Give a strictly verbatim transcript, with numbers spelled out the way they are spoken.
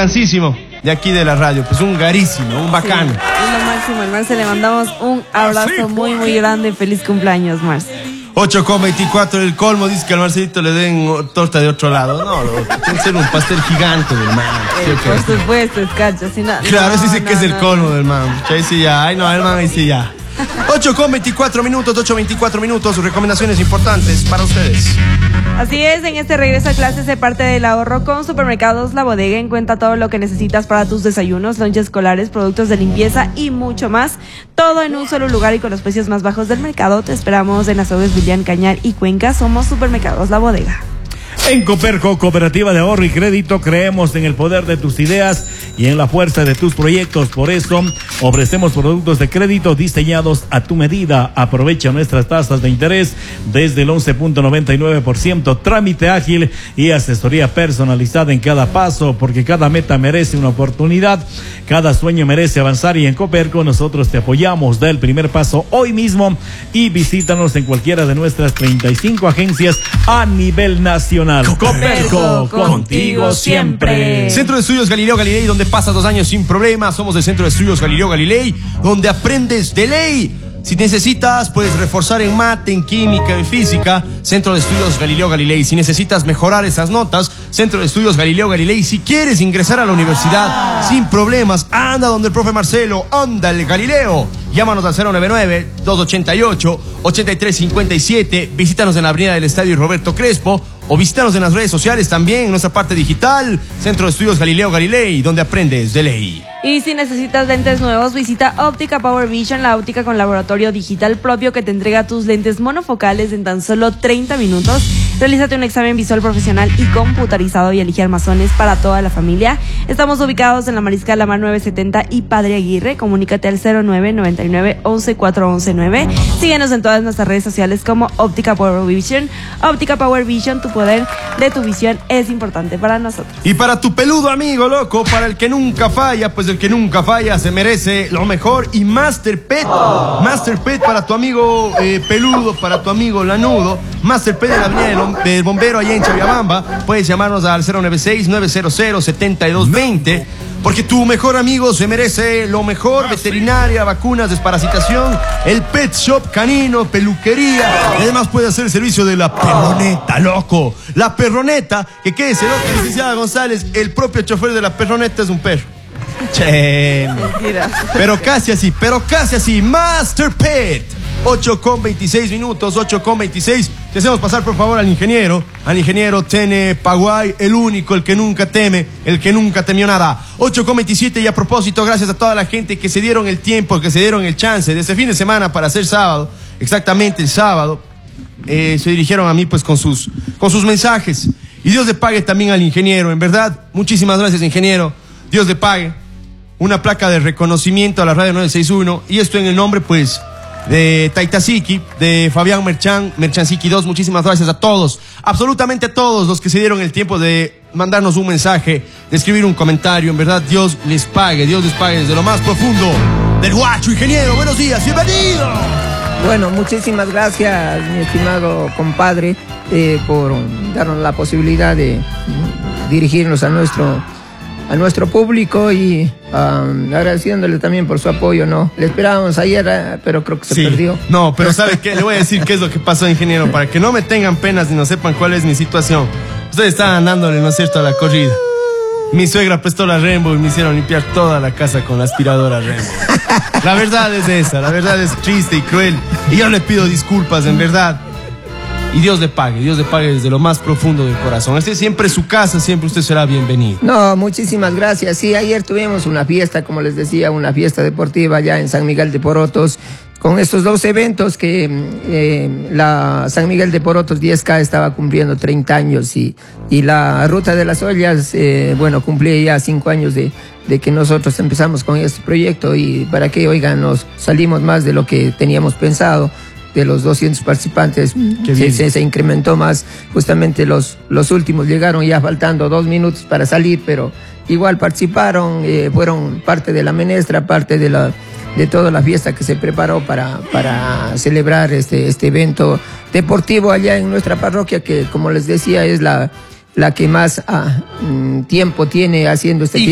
Cansísimo de aquí de la radio, pues un garísimo, un bacano. Sí, es lo máximo, Marce, le mandamos un abrazo muy, muy grande. Feliz cumpleaños, Marce. ocho con veinticuatro el colmo, dice que al Marcelito le den torta de otro lado. No, lo, tiene que ser un pastel gigante del man. Eh, por supuesto, es cacha. Si no, claro, no, ese sí no, que es el no, colmo no. del man. Ahí sí ya, ay no, el man ahí sí ya. ocho con veinticuatro minutos, ocho veinticuatro minutos, recomendaciones importantes para ustedes. Así es, en este regreso a clases se parte del ahorro con Supermercados La Bodega. Encuentra todo lo que necesitas para tus desayunos, lonches escolares, productos de limpieza y mucho más. Todo en un solo lugar y con los precios más bajos del mercado. Te esperamos en las Aguas Villán, Cañar y Cuenca. Somos Supermercados La Bodega. En Coperco, Cooperativa de Ahorro y Crédito, creemos en el poder de tus ideas y en la fuerza de tus proyectos. Por eso, ofrecemos productos de crédito diseñados a tu medida. Aprovecha nuestras tasas de interés desde el once punto noventa y nueve por ciento, trámite ágil y asesoría personalizada en cada paso, porque cada meta merece una oportunidad, cada sueño merece avanzar, y en Coperco nosotros te apoyamos. Da el primer paso hoy mismo y visítanos en cualquiera de nuestras treinta y cinco agencias a nivel nacional. Coperco, contigo siempre. Centro de Estudios Galileo Galilei, donde pasas dos años sin problemas. Somos el Centro de Estudios Galileo Galilei, donde aprendes de ley. Si necesitas, puedes reforzar en mate, en química, en física, Centro de Estudios Galileo Galilei. Si necesitas mejorar esas notas, Centro de Estudios Galileo Galilei. Si quieres ingresar a la universidad sin problemas, anda donde el profe Marcelo, anda el Galileo. Llámanos al cero nueve nueve, dos ochenta y ocho, ochenta y tres cincuenta y siete. Visítanos en la avenida del Estadio Roberto Crespo. O visítanos en las redes sociales también, en nuestra parte digital, Centro de Estudios Galileo Galilei, donde aprendes de ley. Y si necesitas lentes nuevos, visita Óptica Power Vision, la óptica con laboratorio digital propio que te entrega tus lentes monofocales en tan solo treinta minutos. Realízate un examen visual profesional y computarizado y elige armazones para toda la familia. Estamos ubicados en la Mariscal La Mar novecientos setenta y Padre Aguirre. Comunícate al cero nueve noventa y nueve, once, cuatrocientos once nueve. Síguenos en todas nuestras redes sociales como Óptica Power Vision. Óptica Power Vision, tu poder de tu visión es importante para nosotros. Y para tu peludo amigo, loco, para el que nunca falla, pues el que nunca falla se merece lo mejor. Y Master Pet, oh. Master Pet para tu amigo eh, peludo, para tu amigo lanudo. Master Pet en la avenida del, del Bombero, allá en Chababamba. Puedes llamarnos al cero nueve seis, nueve cero cero, siete dos dos cero. Porque tu mejor amigo se merece lo mejor. Veterinaria, vacunas, desparasitación, el pet shop canino, peluquería. Y además puede hacer el servicio de la perroneta, loco. La perroneta, que quede ese loco, licenciada González, el propio chofer de la perroneta es un perro. Che, pero casi así, pero casi así. Master Pet. ocho con veintiséis minutos, ocho con veintiséis. Te hacemos pasar por favor al ingeniero, al ingeniero Tene Paguay, el único, el que nunca teme, el que nunca temió nada. ocho con veintisiete, y a propósito, gracias a toda la gente que se dieron el tiempo, que se dieron el chance de este fin de semana para hacer sábado, exactamente el sábado, eh, se dirigieron a mí pues con sus, con sus mensajes. Y Dios le pague también al ingeniero, en verdad, muchísimas gracias ingeniero, Dios le pague. Una placa de reconocimiento a la radio nueve sesenta y uno, y esto en el nombre pues de Taitasiki, de Fabián Merchan, Merchansiki dos. Muchísimas gracias a todos, absolutamente a todos los que se dieron el tiempo de mandarnos un mensaje, de escribir un comentario. En verdad, Dios les pague, Dios les pague desde lo más profundo del Guacho. Ingeniero, buenos días, bienvenido. Bueno, muchísimas gracias, mi estimado compadre, eh, por darnos la posibilidad de dirigirnos a nuestro a nuestro público y um, agradeciéndole también por su apoyo, ¿no? Le esperábamos ayer, pero creo que se sí. perdió. No, pero ¿sabe qué? Le voy a decir qué es lo que pasó, ingeniero, para que no me tengan penas y no sepan cuál es mi situación. Ustedes estaban dándole, ¿no es cierto?, a la corrida. Mi suegra prestó la Rainbow y me hicieron limpiar toda la casa con la aspiradora Rainbow. La verdad es esa, la verdad es triste y cruel. Y yo le pido disculpas, en verdad. Y Dios le pague, Dios le pague desde lo más profundo del corazón. Este siempre es su casa, siempre usted será bienvenido. No, muchísimas gracias. Sí, ayer tuvimos una fiesta, como les decía, una fiesta deportiva allá en San Miguel de Porotos, con estos dos eventos que eh, la San Miguel de Porotos diez K estaba cumpliendo treinta años y, y la Ruta de las Ollas, eh, bueno, cumplía ya cinco años de, de que nosotros empezamos con este proyecto, y para que, oigan, nos salimos más de lo que teníamos pensado. De los doscientos participantes se, se, se incrementó más, justamente los, los últimos llegaron ya faltando dos minutos para salir, pero igual participaron, eh, fueron parte de la menestra, parte de, la, de toda la fiesta que se preparó para, para celebrar este, este evento deportivo allá en nuestra parroquia, que como les decía es la, la que más ah, tiempo tiene haciendo este tipo.